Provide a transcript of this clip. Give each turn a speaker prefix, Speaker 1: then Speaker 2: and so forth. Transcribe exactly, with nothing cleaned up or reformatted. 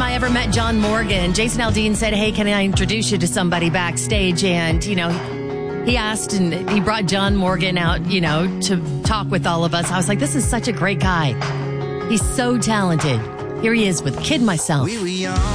Speaker 1: time I ever met John Morgan. Jason Aldean said, hey, can I introduce you to somebody backstage? And, you know, he asked and he brought John Morgan out, you know, to talk with all of us. I was like, this is such a great guy. He's so talented. Here he is with Kid Myself.